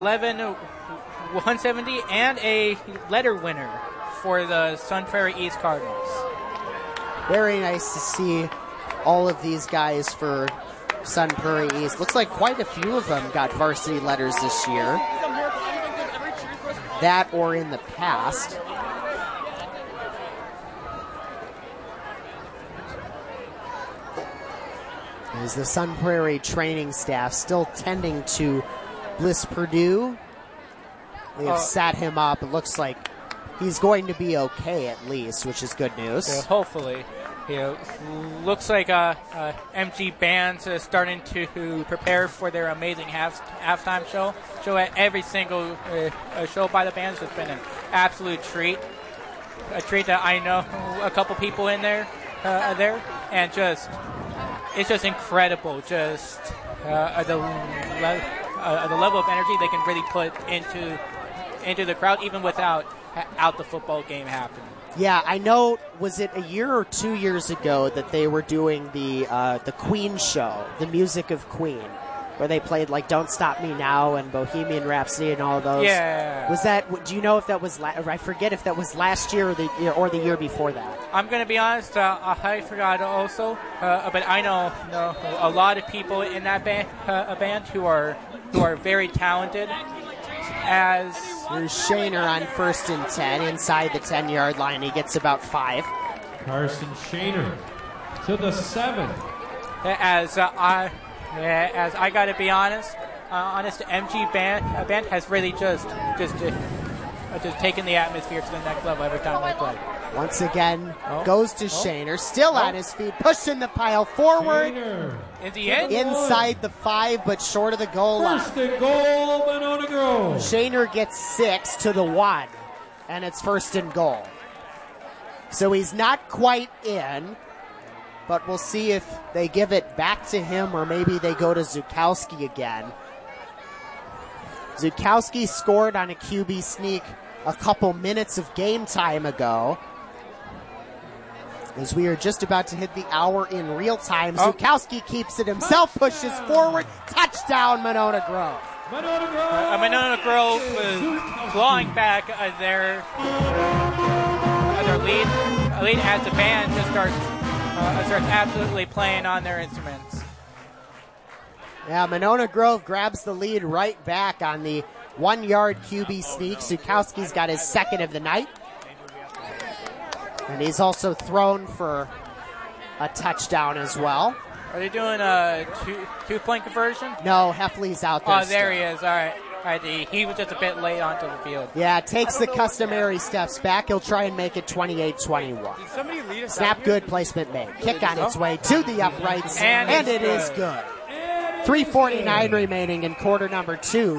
11 170 and a letter winner for the Sun Prairie East Cardinals. Very nice to see all of these guys for Sun Prairie East. Looks like quite a few of them got varsity letters this year. That or in the past. As the Sun Prairie training staff still tending to Bliss Purdue. They have sat him up. It looks like he's going to be okay at least, which is good news. Yeah, hopefully. Looks like MG Band's starting to prepare for their amazing halftime show. At every single show by the bands has been an absolute treat. A treat that I know a couple people in there, and it's just incredible. Just the level of energy they can really put into the crowd, even without the football game happening. Yeah, I know. Was it a year or 2 years ago that they were doing the Queen show, the music of Queen, where they played like "Don't Stop Me Now" and Bohemian Rhapsody and all those? Yeah. Was that? Do you know if that was? I forget if that was last year or the year before that. I'm gonna be honest. I forgot also, but I know a lot of people in that band who are very talented. As here's Shaner on 1st and 10 inside the 10-yard line. He gets about 5. Carson Shaner to the 7. As I gotta be honest, MG band has really just taken the atmosphere to the next level every time they play. Once again, goes to Shaner, still on his feet, pushed in the pile forward. Shaner. In the end? Inside the 5, but short of the goal line. First and goal, Monona Grove. Shaner gets 6 to the 1, and it's 1st and goal. So he's not quite in, but we'll see if they give it back to him or maybe they go to Zukowski again. Zukowski scored on a QB sneak a couple minutes of game time ago. As we are just about to hit the hour in real time, Zukowski keeps it himself, pushes forward, touchdown Monona Grove. Monona Grove is clawing back their lead as the band just starts absolutely playing on their instruments. Yeah, Monona Grove grabs the lead right back on the 1-yard QB sneak. Zukowski's got his second of the night. And he's also thrown for a touchdown as well. Are they doing a two-point conversion? No, Heffley's out there. Oh, there he is. All right. He was just a bit late onto the field. Yeah, takes the customary steps back. He'll try and make it 28-21. Snap good, placement made. Kick on its way to the uprights, and it is good. 3:49 remaining in quarter number 2.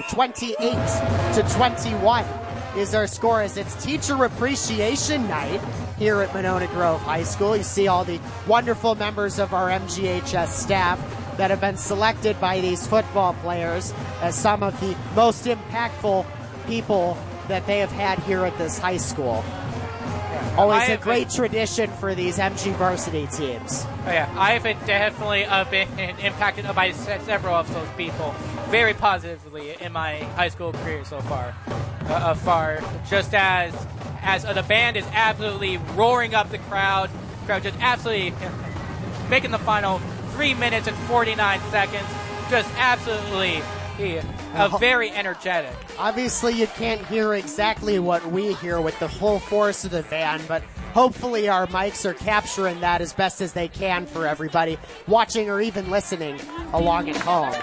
28-21 is our score as it's Teacher Appreciation Night here at Monona Grove High School. You see all the wonderful members of our MGHS staff that have been selected by these football players as some of the most impactful people that they have had here at this high school. Always a great tradition for these MG varsity teams. Oh, yeah, I have definitely been impacted by several of those people very positively in my high school career so far. Just as the band is absolutely roaring up the crowd just absolutely making the final 3 minutes and 49 seconds, just absolutely very energetic. Obviously, you can't hear exactly what we hear with the full force of the band, but hopefully our mics are capturing that as best as they can for everybody watching or even listening along at home.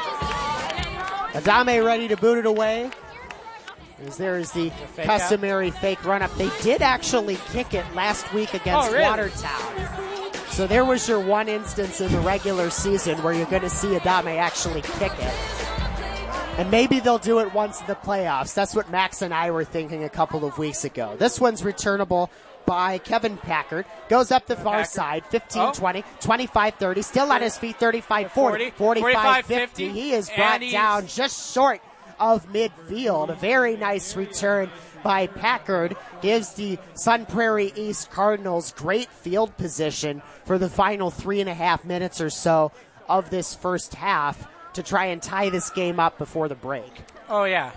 Adame ready to boot it away. As there is the customary fake run-up. They did actually kick it last week against Watertown. So there was your one instance in the regular season where you're going to see Adame actually kick it. And maybe they'll do it once in the playoffs. That's what Max and I were thinking a couple of weeks ago. This one's returnable by Kevin Packard. Goes up the far side, 15-20, 25-30, still on his feet, 35-40, 45-50. He is brought down just short of midfield. A very nice return by Packard gives the Sun Prairie East Cardinals great field position for the final 3.5 minutes or so of this first half to try and tie this game up before the break. Oh, yeah.